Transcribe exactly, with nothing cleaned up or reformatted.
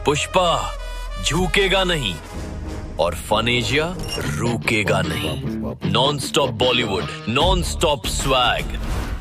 पुष्पा झुकेगा नहीं और फनेजिया रुकेगा नहीं। Non stop Bollywood, non stop swag.